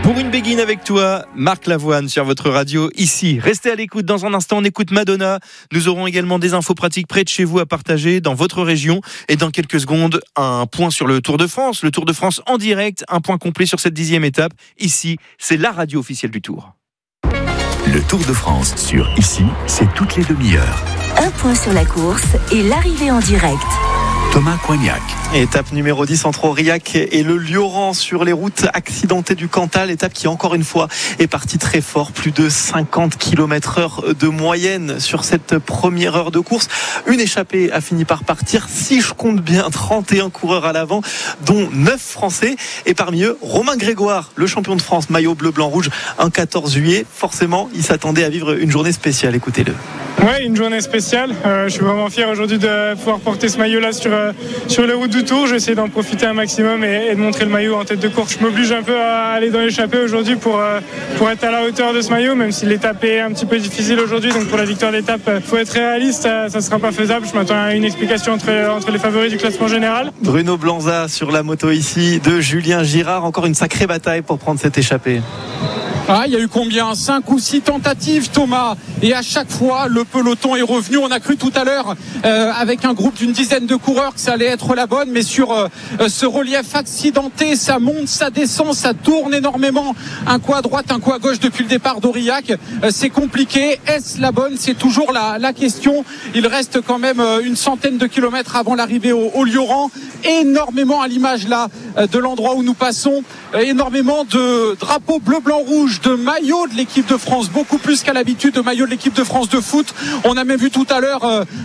Pour une béguine avec toi, Marc Lavoine sur votre radio ici. Restez à l'écoute. Dans un instant, on écoute Madonna. Nous aurons également des infos pratiques près de chez vous à partager dans votre région. Et dans quelques secondes, un point sur le Tour de France. Le Tour de France en direct, un point complet sur cette 10e étape. Ici, c'est la radio officielle du Tour. Le Tour de France sur Ici, c'est toutes les demi-heures. Un point sur la course et l'arrivée en direct. Thomas Coignac. Étape numéro 10 entre Aurillac et le Lioran sur les routes accidentées du Cantal. Étape qui encore une fois est partie très fort. Plus de 50 km/h de moyenne sur cette première heure de course. Une échappée a fini par partir. Si je compte bien, 31 coureurs à l'avant, dont 9 Français. Et parmi eux, Romain Grégoire, le champion de France, maillot bleu, blanc, rouge, un 14 juillet. Forcément, il s'attendait à vivre une journée spéciale. Écoutez-le. Ouais, une journée spéciale. Je suis vraiment fier aujourd'hui de pouvoir porter ce maillot-là sur les routes du Tour. Je vais essayer d'en profiter un maximum et de montrer le maillot en tête de course. Je m'oblige un peu à aller dans l'échappée aujourd'hui pour être à la hauteur de ce maillot, même si l'étape est un petit peu difficile aujourd'hui. Donc pour la victoire d'étape, il faut être réaliste, ça ne sera pas faisable. Je m'attends à une explication entre les favoris du classement général. Bruno Blanza sur la moto ici de Julien Girard. Encore une sacrée bataille pour prendre cette échappée. Il y a eu combien 5 ou 6 tentatives, Thomas, et à chaque fois le peloton est revenu. On a cru tout à l'heure avec un groupe d'une dizaine de coureurs que ça allait être la bonne, mais sur ce relief accidenté, ça monte, ça descend, ça tourne énormément, un coup à droite, un coup à gauche depuis le départ d'Aurillac. C'est compliqué. Est-ce la bonne? C'est toujours la question. Il reste quand même une centaine de kilomètres avant l'arrivée au Lioran. Énormément à l'image là de l'endroit où nous passons, énormément de drapeaux bleu, blanc, rouge, de maillots de l'équipe de France, beaucoup plus qu'à l'habitude, de maillots de l'équipe de France de foot. On a même vu tout à l'heure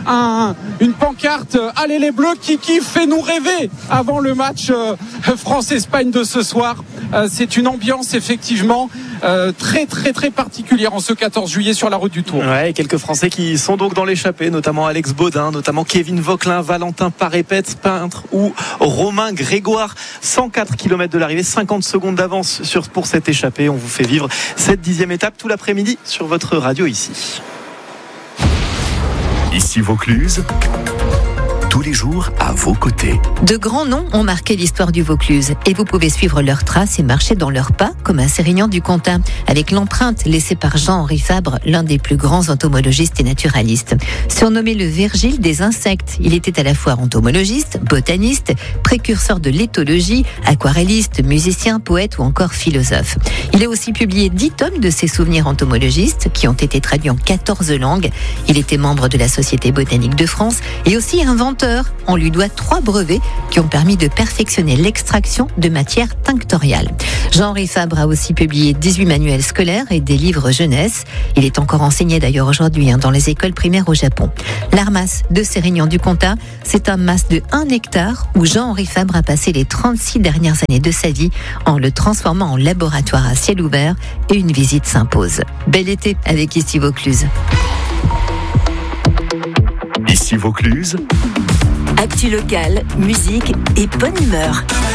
une pancarte Allez les Bleus qui fait nous rêver avant le match France-Espagne de ce soir. C'est une ambiance effectivement très très très particulière en ce 14 juillet sur la route du Tour. Ouais, quelques Français qui sont donc dans l'échappée, notamment Alex Baudin, notamment Kevin Vauquelin, Valentin Parépète, peintre, ou Romain Grégoire. 104 km de l'arrivée, 50 secondes d'avance pour cette échappée. On vous fait vivre cette 10e étape tout l'après-midi sur votre radio ici. Ici Vaucluse. Tous les jours à vos côtés. De grands noms ont marqué l'histoire du Vaucluse et vous pouvez suivre leurs traces et marcher dans leurs pas comme un Sérignan du Comtat avec l'empreinte laissée par Jean-Henri Fabre, l'un des plus grands entomologistes et naturalistes. Surnommé le Virgile des insectes, il était à la fois entomologiste, botaniste, précurseur de l'éthologie, aquarelliste, musicien, poète ou encore philosophe. Il a aussi publié 10 tomes de ses souvenirs entomologistes qui ont été traduits en 14 langues. Il était membre de la Société botanique de France et aussi inventeur. On lui doit 3 brevets qui ont permis de perfectionner l'extraction de matières tinctoriales. Jean-Henri Fabre a aussi publié 18 manuels scolaires et des livres jeunesse. Il est encore enseigné d'ailleurs aujourd'hui dans les écoles primaires au Japon. L'Armas de Sérignan du Comtat, c'est un mas de 1 hectare où Jean-Henri Fabre a passé les 36 dernières années de sa vie en le transformant en laboratoire à ciel ouvert et une visite s'impose. Bel été avec Ici Vaucluse. Ici Vaucluse. Actu locale, musique et bonne humeur.